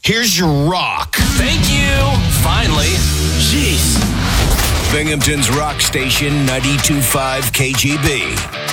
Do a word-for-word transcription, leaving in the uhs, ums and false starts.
Here's your rock. Thank you. Finally. Jeez. Binghamton's rock station, ninety-two point five K G B.